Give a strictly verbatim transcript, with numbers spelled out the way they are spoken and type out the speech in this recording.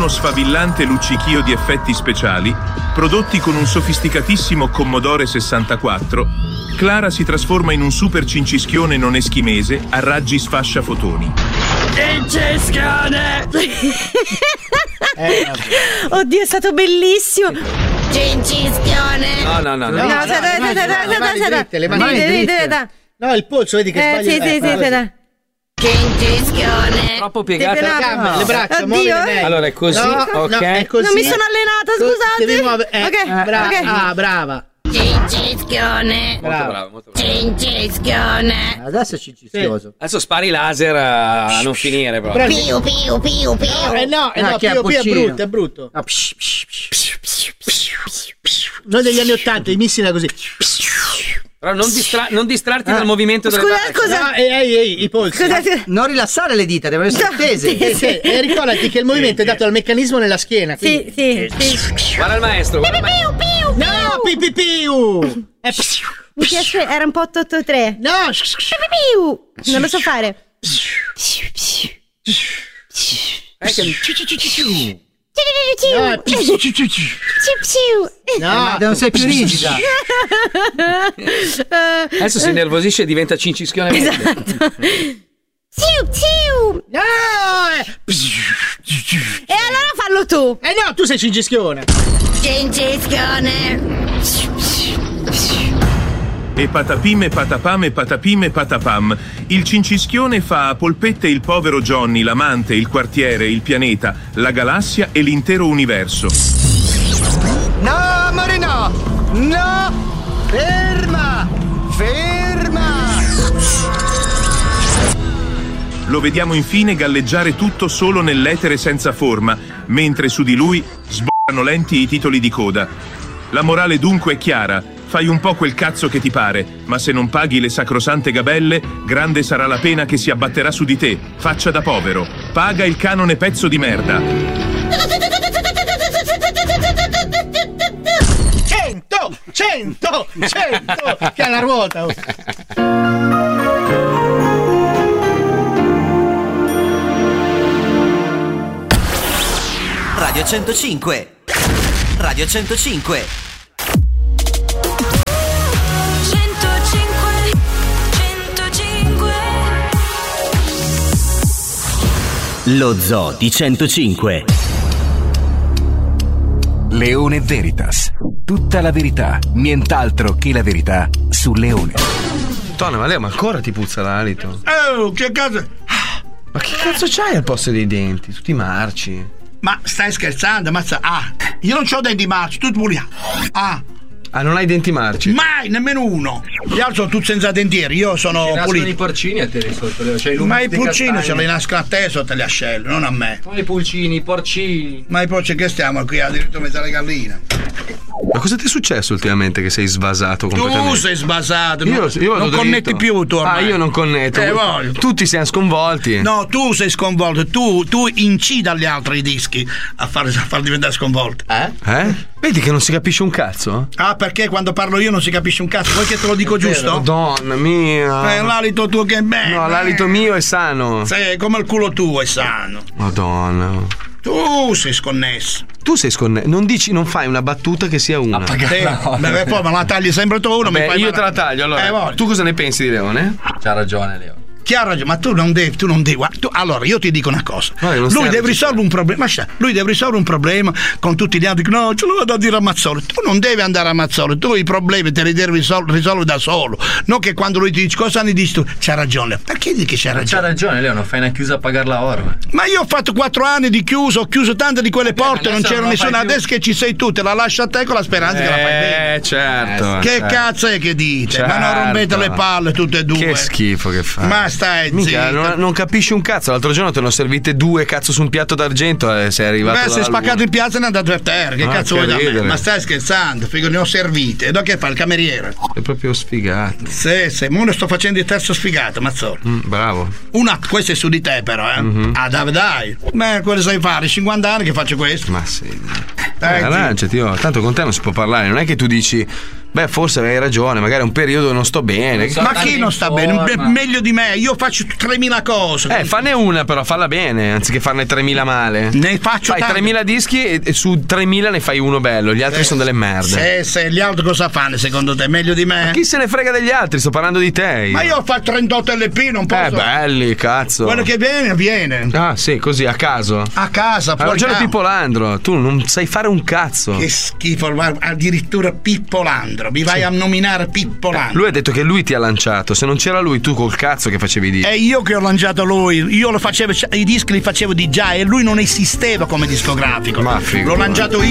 uno sfavillante luccichio di effetti speciali, prodotti con un sofisticatissimo Commodore sessantaquattro, Clara si trasforma in un super cincischione non eschimese a raggi sfasciafotoni. Cincischione! Eh, Oddio, è stato bellissimo. Cincischione! No, no, no. No, aspetta, aspetta, aspetta, aspetta. le mani dritte. No, il polso, vedi che Eh, sbaglia. sì, sì, sì, aspetta. Cincischione! Troppo piegata. Te- Le gambe, le braccia, Oddio. muovile meglio. Allora è così, No, ok. no, è così. Non mi sono allenata, Co- scusate. Devi muovere. Eh, Ok, bra- ok. Ah, brava. Cincischione! Molto bravo, molto bravo. Cincischione! Adesso è cincizioso. Adesso spari laser a, a non finire proprio. Prendi. Piu piu piu piu! Eh no, eh Ah, no, chi è, più, più è Puccino? brutto, è brutto. Ah, psh, psh, psh. Noi degli anni ottanta, i missili era così. Però non, distra- non distrarti dal movimento delle Scusa, braccia. scusa. No, ehi, ehi, ehi, i polsi. Scusate. Non rilassare le dita, devono essere tese. Eh, sì, e ricordati che il movimento è dato dal meccanismo nella schiena. Sì, quindi- sì, sì. Guarda il maestro, guarda il maestro. No, pipipiu! Eh, Mi piace, era un po' otto otto tre. no, Non lo so fare. Eh, che- no, Ma no, non sei più rigida. Adesso si innervosisce e diventa cincischione. Esatto. Ciu, ciu. no, eh. E allora fallo tu. Eh no, tu sei cingischione. Cincischione! E patapim e patapam e patapim e patapam. Il cincischione fa a polpette il povero Johnny, l'amante, il quartiere, il pianeta, la galassia e l'intero universo. No, amore, no! No! Ferma! Ferma! Lo vediamo infine galleggiare tutto solo nell'etere senza forma, mentre su di lui sboccano lenti i titoli di coda. La morale dunque è chiara: fai un po' quel cazzo che ti pare, ma se non paghi le sacrosante gabelle, grande sarà la pena che si abbatterà su di te. Faccia da povero. Paga il canone, pezzo di merda. Cento, cento, cento. Che ha la ruota. Radio centocinque. Radio centocinque. centocinque, centocinque. Lo Zoo di centocinque. Leone Veritas. Tutta la verità, nient'altro che la verità su Leone. Tona, ma lei ma ancora ti puzza l'alito? Oh, che cazzo? Ma che cazzo c'hai al posto dei denti? Tutti marci. Ma stai scherzando? Mazza. Ah, io non c'ho denti marci, tu pure. Ah. Ah, non hai denti marci? Mai, nemmeno uno. Gli altri sono tutti senza dentieri, io sono Ci nascono pulito. i porcini a te di sotto, Leo. C'hai Ma i di pulcini castagne. se li nascono a te sotto le ascelle, non a me. Come i pulcini, i porcini. Ma i porci che stiamo qui addirittura mezzo alle galline. Ma cosa ti è successo ultimamente che sei svasato completamente? Tu sei sbasato, Io, non, io vado non dritto. connetti più tu ormai. Ah, io non connetto. Eh, voglio. Tutti siamo sconvolti. No, tu sei sconvolto, tu, tu incidi agli altri dischi a far, a far diventare sconvolto. Eh? Eh? Vedi che non si capisce un cazzo? Ah, perché quando parlo io non si capisce un cazzo? Vuoi che te lo dico giusto? Madonna mia. Eh, l'alito tuo che è bello. No, l'alito mio è sano. Sei come il culo tuo è sano. Madonna. Tu sei sconnesso. Tu sei sconnesso. Non dici, non fai una battuta che sia una. Sì, beh, poi me la tagli sempre tu uno. Vabbè, mi fai io male. te la taglio. Allora, Eh, voglio. tu cosa ne pensi di Leone? C'ha ragione, Leo. Chi ha ragione? Ma tu non devi, tu non devi. guarda, tu- allora, io ti dico una cosa. Guarda, non Lui stai deve risolvere un problema. Ma sta, lui deve risolvere un problema con tutti gli altri. No, ce lo vado a dire a Mazzoli. Tu non devi andare a Mazzoli. Tu i problemi te li devi risol- risolvere da solo. Non che quando lui ti dice cosa ne dici tu? C'ha ragione. Perché dici che c'ha C'ha ragione? ragione, Leo, non fai una chiusa a pagare la orma. Ma io ho fatto quattro anni di chiuso, ho chiuso tante di quelle porte, non adesso c'era non lo fai nessuna. più. Adesso che ci sei tu, te la lascio a te con la speranza che la fai bene. Eh, certo. Che certo. cazzo è che dite? Ma non Certo. rompete le palle tutte e due. Che schifo che fai. Ma stai Minchia, zitto. non, non capisci un cazzo. L'altro giorno te ne ho servite due cazzo su un piatto d'argento e sei arrivato. Beh, sei dalla spaccato luna. in piazza e ne è andato per terra. Che Ah, cazzo che vuoi da me? ridere. Ma stai scherzando? Figo, ne ho servite. E da che fa il cameriere? È proprio sfigato. Sì, sì, mo ne sto facendo il terzo sfigato, Mazzolo. Mm, bravo. Una, questo è su di te, però, eh. Mhm. Ah, dai, dai. Ma quello sai fare? cinquanta anni che faccio questo. Ma sì. Eh, Eh, arrangiati, oh. Tanto con te non si può parlare. Non è che tu dici Beh, forse hai ragione, magari è un periodo non sto bene. So, ma chi non sta bene? Me- meglio di me, io faccio tremila cose. Eh, fanne una però, falla bene, anziché farne tremila male. Ne faccio Fai tante. tremila dischi e, e su tremila ne fai uno bello, gli altri Eh, sono delle merde. Se, se gli altri cosa fanno secondo te? Meglio di me? Ma chi se ne frega degli altri? Sto parlando di te. Ma io faccio trentotto L P, non posso. Eh, belli, cazzo. Quello che viene, viene. Ah, sì, così, a caso. A casa, Ha fuori ragione campo. Pippo Landro, tu non sai fare un cazzo. Che schifo, guarda, addirittura Pippo Landro. Mi vai Sì. a nominare Pippo Landro. Lui ha detto che lui ti ha lanciato. Se non c'era lui, tu col cazzo che facevi di. È io che ho lanciato lui. Io lo facevo, i dischi li facevo di già e lui non esisteva come discografico. Ma figo, L'ho lanciato io.